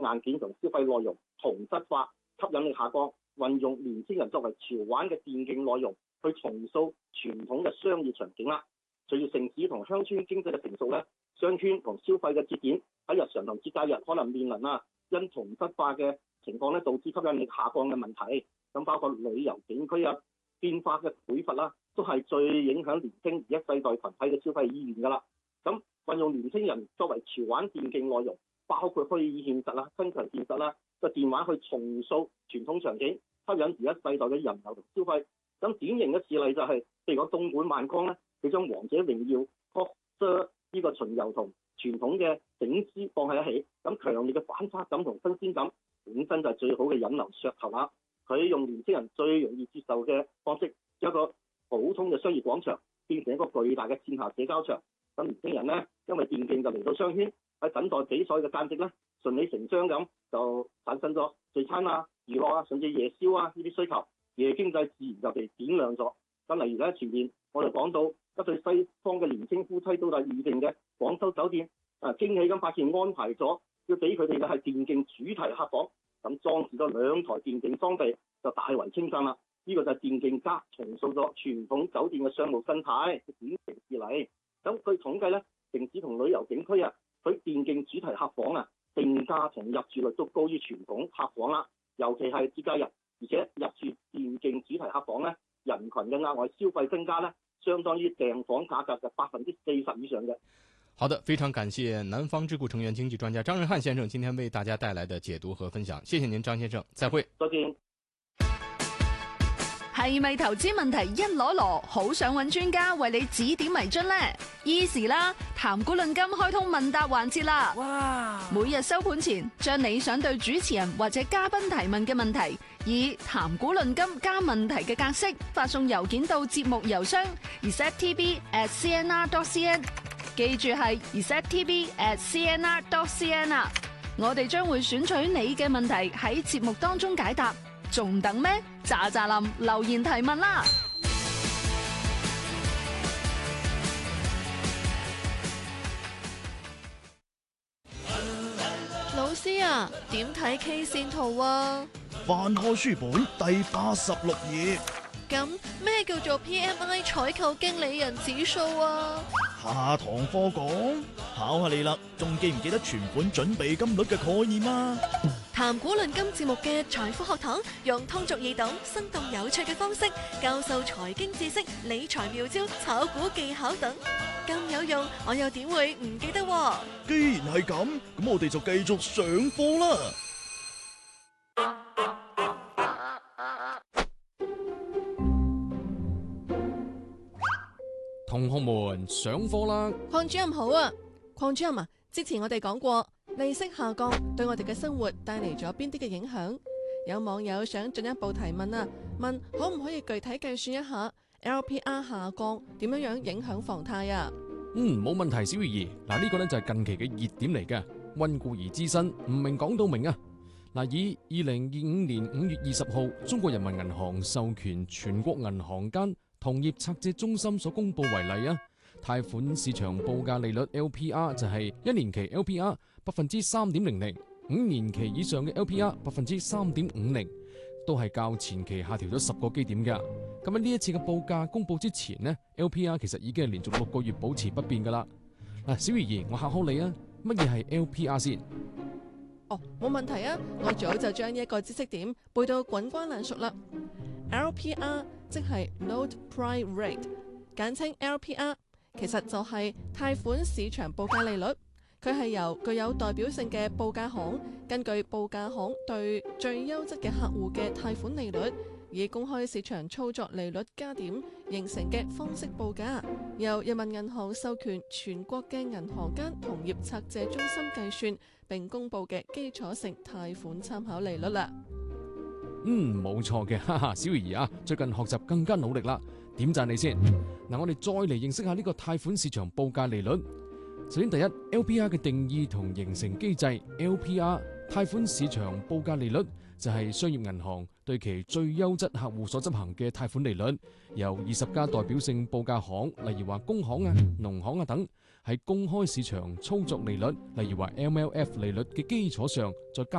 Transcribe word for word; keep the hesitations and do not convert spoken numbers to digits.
硬件同消費內容同質化，吸引力下降，運用年輕人作為潮玩嘅電競內容去重塑傳統嘅商業場景啦。隨住城市同鄉村經濟嘅成熟咧，商圈同消費嘅節點喺日常同節假日可能面臨啊因同質化嘅情況咧導致吸引力下降嘅問題。咁包括旅遊景區啊變化嘅匱乏啦，都係最影響年輕而一世代群體嘅消費意願㗎啦。咁運用年輕人作為潮玩電競內容，包括虛擬現實啦、增強現實啦個電玩去重塑傳統場景，吸引而一世代嘅人流同消費。咁典型嘅事例就係、是，譬如講東莞萬江咧，佢將王者榮耀 Cosser 呢個巡遊同傳統嘅整絲放喺一起，咁強烈嘅反差感同新鮮感本身就係最好嘅引流噱頭啦。佢用年輕人最容易接受嘅方式，將一個普通嘅商業廣場變成一個巨大嘅線下社交場。咁年輕人呢，因為電競就嚟到商圈，喺等待比賽嘅間隙呢，順理成章咁就產生咗聚餐啊、娛樂啊，甚至夜宵啊呢啲需求，夜經濟自然就被點亮咗。咁例如咧，前面我哋講到一對西方嘅年輕夫妻都係預定嘅廣州酒店，啊驚喜咁發現安排咗要俾佢哋嘅係電競主題客房，咁裝置咗兩台電競裝備，就大為稱讚啦。呢、這個就係電競家重塑咗傳統酒店嘅商務生態，典型事例。咁據統計咧，城市同旅遊景區啊，佢電競主題客房啊，定價同入住率都高於傳統客房啦。尤其係節假日，而且入住電競主題客房咧，人群嘅額外消費增加咧，相當於訂房價格嘅百分之四十以上嘅。 好的，非常感謝南方智庫成員經濟專家張仁漢先生今天為大家帶來的解讀和分享，謝謝您張先生，再會。 再見。 係咪投資問題一籮籮，好想揾專家為你指點迷津呢？Easy 啦，談股論金開通問答環節啦！哇！每日收盤前，將你想對主持人或者嘉賓提問嘅問題，以談股論金加問題嘅格式發送郵件到節目郵箱 z e t t b at c n r dot c n， 記住係 z e t t b at c n r dot c n 啊！我哋將會選取你嘅問題喺節目當中解答。仲等咩？喳喳林留言提問啦！ 老師啊，點睇 K 線圖啊？ 翻開書本第八十六頁。 咁咩叫做 P M I 採購經理人指數啊？ 下堂課講，考下你啦，仲記唔記得存款準備金率嘅概念啊？ 談股論金節目嘅財富學堂，用通俗易懂、生動有趣嘅方式教授財經知識、理財妙招、炒股技巧等，咁有用，我又點會唔記得啊？ 既然係咁，咁我哋就繼續上課啦。 同學們上課啦！ 鄺主任好啊，鄺主任啊，之前我哋講過利息下降對我哋嘅生活帶嚟咗邊啲嘅影響？有網友想進一步提問啊，問可唔可以具體計算一下 L P R 下降點樣樣影響房貸啊？ 嗯，冇問題，小魚兒。嗱，呢個呢就係近期嘅熱點嚟嘅，溫故而知新，唔明講到明啊！嗱，以二零二五年五月二十號中國人民銀行授權全國銀行間同業拆借中心所公布為例啊，貸款市場報價利率 L P R 就係一年期 L P R 百分之三點零零，五年期以上嘅 L P R 百分之三點五零，都係較前期下調咗十個基點噶。咁喺呢一次嘅報價公布之前呢 L P R 其實已經係連續六個月保持不變噶啦。嗱，小魚兒，我考考你啊，乜嘢係 L P R 先？ 哦，冇問題啊，我早就將呢一個知識點背到滾瓜爛熟啦。L P R 即係 Loan Prime Rate， 簡稱 L P R， 其實就係貸款市場報價利率。佢係由具有代表性嘅報價行根據報價行對最優質嘅客戶嘅貸款利率，以公開市場操作利率加點形成嘅方式報價，由人民銀行授權全國嘅銀行間同業拆借中心計算並公布嘅基礎性貸款參考利率啦。 嗯，冇錯嘅，哈哈，小魚兒啊，最近學習更加努力啦，點讚你先。嗱，我哋再嚟認識下呢個貸款市場報價利率。首先第一 ，L P R 嘅定義同形成機制 ，L P R 貸款市場報價利率就係商業銀行對其最優質客戶所執行嘅貸款利率，由二十家代表性報價行，例如話工行啊、農行啊等，喺公開市場操作利率，例如話 M L F 利率嘅基礎上再加